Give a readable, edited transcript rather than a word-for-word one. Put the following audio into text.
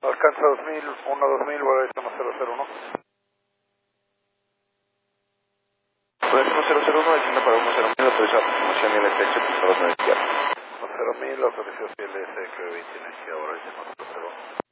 Alcanza 2000, 2000, Guadalajara 001. Guadalajara 001, descienda para 100.000, autoriza aproximación ILS por favor no desviar. 10.000, autorización ILS que 20 inicia ahora, 100.